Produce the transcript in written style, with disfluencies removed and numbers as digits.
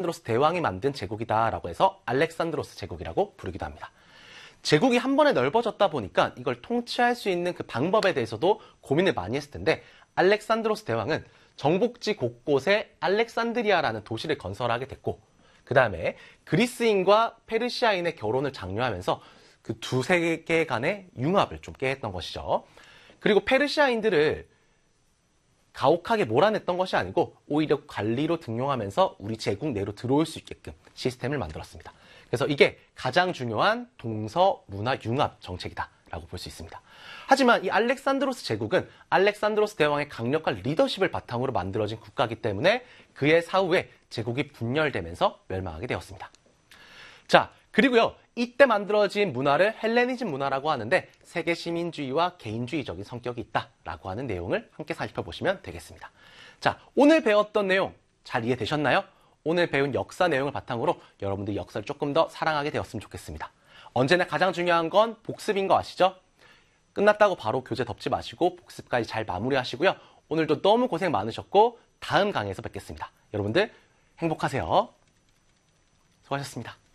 알렉산드로스 대왕이 만든 제국이다라고 해서 알렉산드로스 제국이라고 부르기도 합니다. 제국이 한 번에 넓어졌다 보니까 이걸 통치할 수 있는 그 방법에 대해서도 고민을 많이 했을 텐데 알렉산드로스 대왕은 정복지 곳곳에 알렉산드리아라는 도시를 건설하게 됐고 그 다음에 그리스인과 페르시아인의 결혼을 장려하면서 그 두 세계 간의 융합을 좀 깨했던 것이죠. 그리고 페르시아인들을 가혹하게 몰아냈던 것이 아니고 오히려 관리로 등용하면서 우리 제국 내로 들어올 수 있게끔 시스템을 만들었습니다. 그래서 이게 가장 중요한 동서 문화 융합 정책이다라고 볼 수 있습니다. 하지만 이 알렉산드로스 제국은 알렉산드로스 대왕의 강력한 리더십을 바탕으로 만들어진 국가이기 때문에 그의 사후에 제국이 분열되면서 멸망하게 되었습니다. 자, 그리고요. 이때 만들어진 문화를 헬레니즘 문화라고 하는데 세계 시민주의와 개인주의적인 성격이 있다라고 하는 내용을 함께 살펴보시면 되겠습니다. 자, 오늘 배웠던 내용 잘 이해되셨나요? 오늘 배운 역사 내용을 바탕으로 여러분들이 역사를 조금 더 사랑하게 되었으면 좋겠습니다. 언제나 가장 중요한 건 복습인 거 아시죠? 끝났다고 바로 교재 덮지 마시고 복습까지 잘 마무리하시고요. 오늘도 너무 고생 많으셨고 다음 강의에서 뵙겠습니다. 여러분들 행복하세요. 수고하셨습니다.